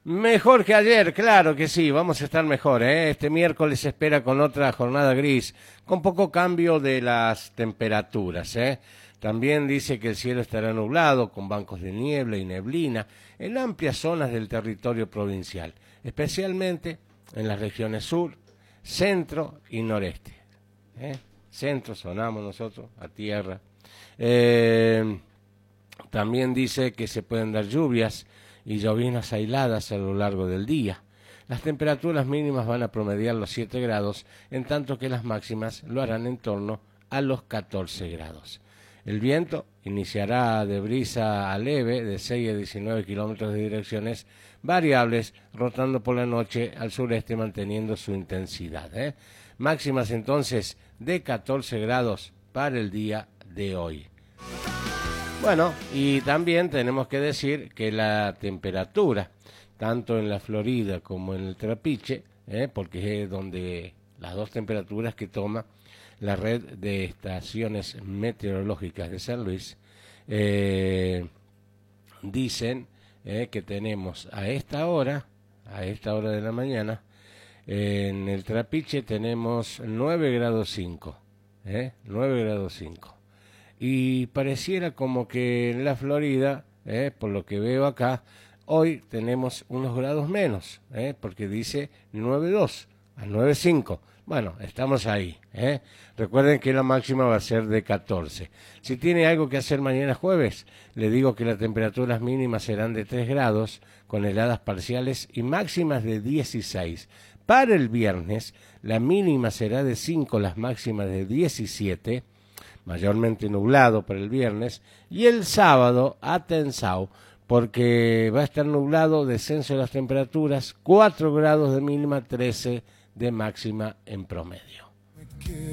Mejor que ayer, claro que sí, vamos a estar mejor, ¿eh? Este miércoles se espera con otra jornada gris, con poco cambio de las temperaturas, ¿eh? También dice que el cielo estará nublado, con bancos de niebla y neblina en amplias zonas del territorio provincial, especialmente en las regiones sur, centro y noreste, ¿eh? Centro, sonamos nosotros, a tierra. Eh, También dice que se pueden dar lluvias y lloviznas aisladas a lo largo del día. Las temperaturas mínimas van a promediar los 7 grados, en tanto que las máximas lo harán en torno a los 14 grados. El viento iniciará de brisa a leve de 6 a 19 kilómetros de direcciones variables, rotando por la noche al sureste manteniendo su intensidad, ¿eh? Máximas entonces de 14 grados para el día de hoy. Bueno, y también tenemos que decir que la temperatura, tanto en la Florida como en el Trapiche, porque es donde las dos temperaturas que toma la red de estaciones meteorológicas de San Luis, dicen que tenemos a esta hora de la mañana, en el Trapiche tenemos 9 grados 5, 9 grados 5. Y pareciera como que en la Florida, por lo que veo acá, hoy tenemos unos grados menos, porque dice 9,2 a 9,5. Bueno, estamos ahí. Recuerden que la máxima va a ser de 14. Si tiene algo que hacer mañana jueves, le digo que las temperaturas mínimas serán de 3 grados, con heladas parciales y máximas de 16. Para el viernes, la mínima será de 5, las máximas de 17, mayormente nublado para el viernes, y el sábado, atención, porque va a estar nublado, descenso de las temperaturas, 4 grados de mínima, 13 de máxima en promedio.